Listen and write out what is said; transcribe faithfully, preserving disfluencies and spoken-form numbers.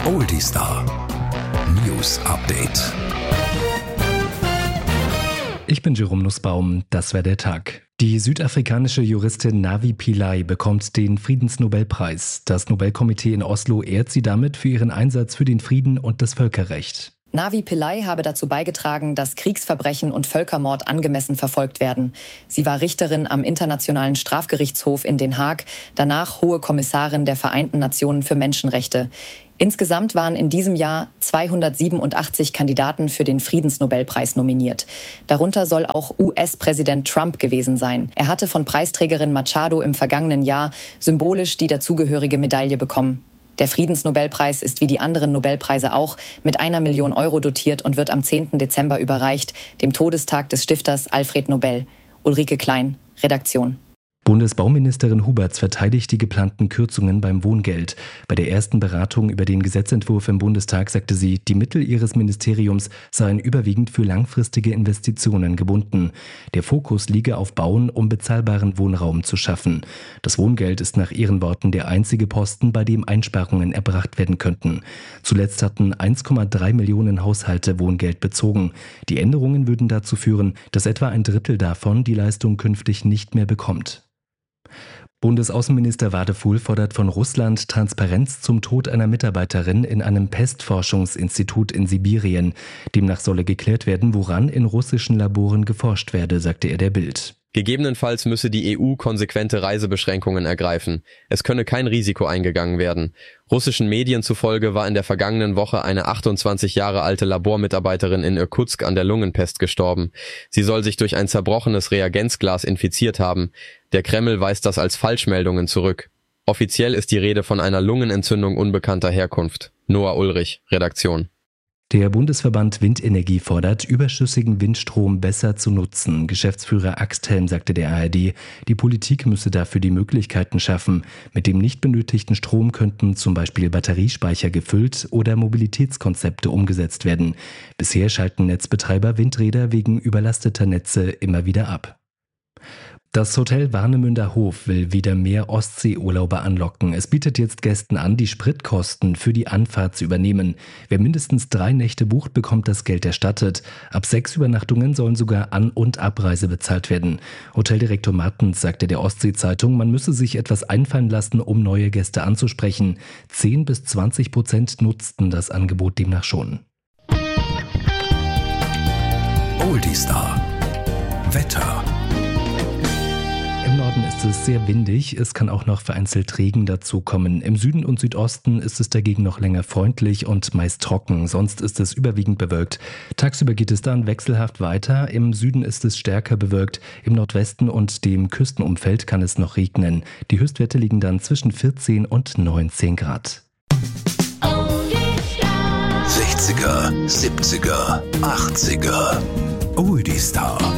Oldie Star News Update. Ich bin Jerome Nussbaum, das war der Tag. Die südafrikanische Juristin Navi Pillay bekommt den Friedensnobelpreis. Das Nobelkomitee in Oslo ehrt sie damit für ihren Einsatz für den Frieden und das Völkerrecht. Navi Pillay habe dazu beigetragen, dass Kriegsverbrechen und Völkermord angemessen verfolgt werden. Sie war Richterin am Internationalen Strafgerichtshof in Den Haag, danach Hohe Kommissarin der Vereinten Nationen für Menschenrechte. Insgesamt waren in diesem Jahr zweihundertsiebenundachtzig Kandidaten für den Friedensnobelpreis nominiert. Darunter soll auch U S-Präsident Trump gewesen sein. Er hatte von Preisträgerin Machado im vergangenen Jahr symbolisch die dazugehörige Medaille bekommen. Der Friedensnobelpreis ist wie die anderen Nobelpreise auch mit einer Million Euro dotiert und wird am zehnten Dezember überreicht, dem Todestag des Stifters Alfred Nobel. Ulrike Klein, Redaktion. Bundesbauministerin Huberts verteidigt die geplanten Kürzungen beim Wohngeld. Bei der ersten Beratung über den Gesetzentwurf im Bundestag sagte sie, die Mittel ihres Ministeriums seien überwiegend für langfristige Investitionen gebunden. Der Fokus liege auf Bauen, um bezahlbaren Wohnraum zu schaffen. Das Wohngeld ist nach ihren Worten der einzige Posten, bei dem Einsparungen erbracht werden könnten. Zuletzt hatten eins Komma drei Millionen Haushalte Wohngeld bezogen. Die Änderungen würden dazu führen, dass etwa ein Drittel davon die Leistung künftig nicht mehr bekommt. Bundesaußenminister Wadefuhl fordert von Russland Transparenz zum Tod einer Mitarbeiterin in einem Pestforschungsinstitut in Sibirien. Demnach solle geklärt werden, woran in russischen Laboren geforscht werde, sagte er der Bild. Gegebenenfalls müsse die E U konsequente Reisebeschränkungen ergreifen. Es könne kein Risiko eingegangen werden. Russischen Medien zufolge war in der vergangenen Woche eine achtundzwanzig Jahre alte Labormitarbeiterin in Irkutsk an der Lungenpest gestorben. Sie soll sich durch ein zerbrochenes Reagenzglas infiziert haben. Der Kreml weist das als Falschmeldungen zurück. Offiziell ist die Rede von einer Lungenentzündung unbekannter Herkunft. Noah Ulrich, Redaktion. Der Bundesverband Windenergie fordert, überschüssigen Windstrom besser zu nutzen. Geschäftsführer Axthelm sagte der A R D, die Politik müsse dafür die Möglichkeiten schaffen. Mit dem nicht benötigten Strom könnten zum Beispiel Batteriespeicher gefüllt oder Mobilitätskonzepte umgesetzt werden. Bisher schalten Netzbetreiber Windräder wegen überlasteter Netze immer wieder ab. Das Hotel Warnemünder Hof will wieder mehr Ostseeurlauber anlocken. Es bietet jetzt Gästen an, die Spritkosten für die Anfahrt zu übernehmen. Wer mindestens drei Nächte bucht, bekommt das Geld erstattet. Ab sechs Übernachtungen sollen sogar An- und Abreise bezahlt werden. Hoteldirektor Martens sagte der Ostsee-Zeitung, man müsse sich etwas einfallen lassen, um neue Gäste anzusprechen. zehn bis zwanzig Prozent nutzten das Angebot demnach schon. Oldie Star Wetter. Im Norden ist es sehr windig, es kann auch noch vereinzelt Regen dazukommen. Im Süden und Südosten ist es dagegen noch länger freundlich und meist trocken, sonst ist es überwiegend bewölkt. Tagsüber geht es dann wechselhaft weiter, im Süden ist es stärker bewölkt, im Nordwesten und dem Küstenumfeld kann es noch regnen. Die Höchstwerte liegen dann zwischen vierzehn und neunzehn Grad. sechziger, siebziger, achtziger Oldie Star